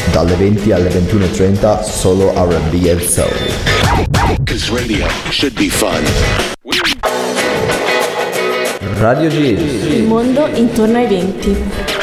dalle 20 alle 21:30 solo R&B e Soul. 'Cause radio should be fun. Radio Giz. Il mondo intorno ai venti.